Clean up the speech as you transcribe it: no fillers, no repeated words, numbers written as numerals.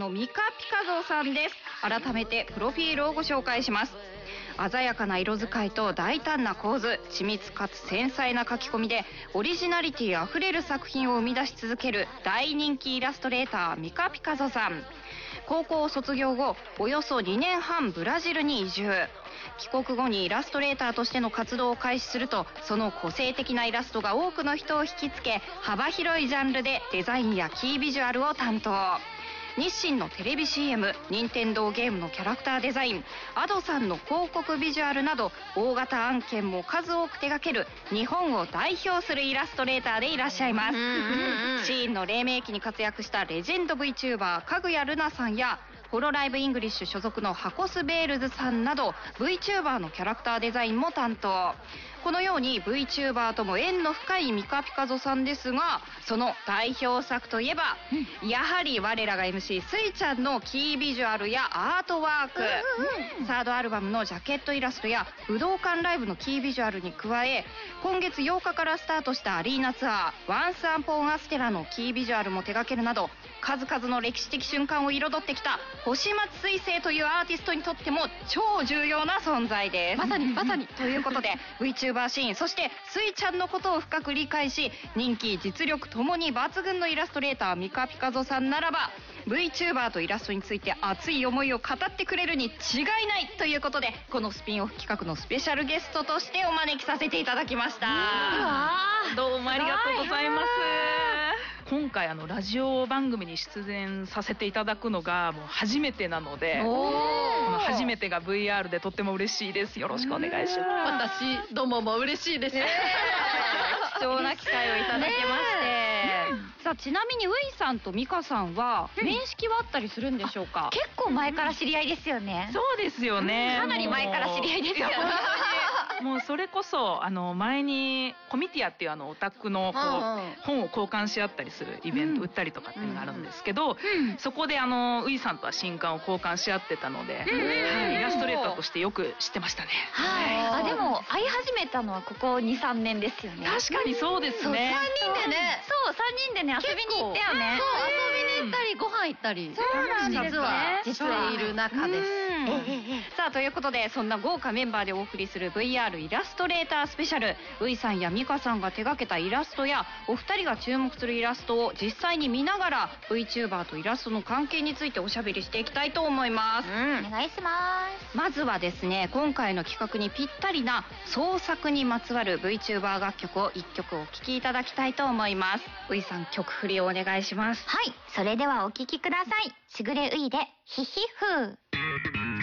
のミカピカゾーさんです。改めてプロフィールをご紹介します。鮮やかな色使いと大胆な構図、緻密かつ繊細な書き込みでオリジナリティあふれる作品を生み出し続ける大人気イラストレーターミカピカゾさん。高校を卒業後、およそ2年半ブラジルに移住。帰国後にイラストレーターとしての活動を開始すると、その個性的なイラストが多くの人を引きつけ、幅広いジャンルでデザインやキービジュアルを担当。日清のテレビ CM、任天堂ゲームのキャラクターデザイン、アドさんの広告ビジュアルなど大型案件も数多く手掛ける日本を代表するイラストレーターでいらっしゃいます。シーンの黎明期に活躍したレジェンド VTuber かぐやるなさんやホロライブイングリッシュ所属のハコスベールズさんなど VTuber のキャラクターデザインも担当。このように VTuber とも縁の深いミカピカゾさんですが、その代表作といえば、やはり我らが MC スイちゃんのキービジュアルやアートワーク、サードアルバムのジャケットイラストや武道館ライブのキービジュアルに加え、今月8日からスタートしたアリーナツアーワンスアンポンアステラのキービジュアルも手掛けるなど、数々の歴史的瞬間を彩ってきた星松彗星というアーティストにとっても超重要な存在です。まさにということでVTuber シーン、そしてスイちゃんのことを深く理解し、人気実力ともに抜群のイラストレーターミカピカゾさんならば VTuber とイラストについて熱い思いを語ってくれるに違いないということで、このスピンオフ企画のスペシャルゲストとしてお招きさせていただきました。 どうもありがとうございます。今回ラジオ番組に出演させていただくのがもう初めてなので、この初めてが VR でとっても嬉しいです。よろしくお願いします。 私どもも嬉しいです。 貴重な機会をいただきまして、さあちなみにウイさんとミカさんは面識はあったりするんでしょうか？ 結構前から知り合いですよね。 そうですよね。 かなり前から知り合いですよね。 もうそれこそ前にコミティアっていうオタクの本を交換し合ったりするイベント売ったりとかっていうのがあるんですけど、そこでウイさんとは新刊を交換し合ってたので、イラストレーターとしてよく知ってましたね。 はい。でも会い始めたのはここ 2,3 年ですよね。 確かにそうですね。 3人でね。そう、3人でね遊びに行ったよね。 そう、遊びに行ったりご飯行ったり。 そうなんですね。 実はいる仲です。 さあということで、そんな豪華メンバーでお送りする VR イラストレータースペシャル、ウイさんやミカさんが手掛けたイラストやお二人が注目するイラストを実際に見ながら VTuber とイラストの関係についておしゃべりしていきたいと思います。 お願いします。 まずはですね、今回の企画にぴったりな創作にまつわる VTuber 楽曲を1曲お聴きいただきたいと思います。ウイさん、曲振りをお願いします。 はい、それではお聴きください。しぐれウイでヒヒフー。